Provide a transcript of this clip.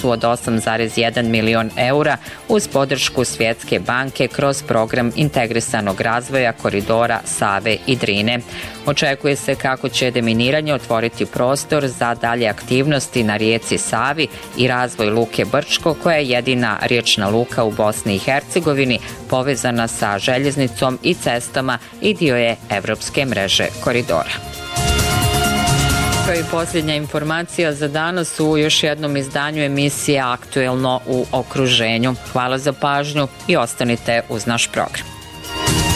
iznosu od 8,1 milion eura uz podršku Svjetske banke kroz program integrisanog razvoja koridora Save i Drine. Očekuje se kako će deminiranje otvoriti prostor za dalje aktivnosti na rijeci Savi i razvoj luke Brčko, koja je jedina riječna luka u Bosni i Hercegovini povezana sa željeznicom i cestama i dio je evropske mreže koridora. I posljednja informacija za danas u još jednom izdanju emisije Aktuelno u okruženju. Hvala za pažnju i ostanite uz naš program.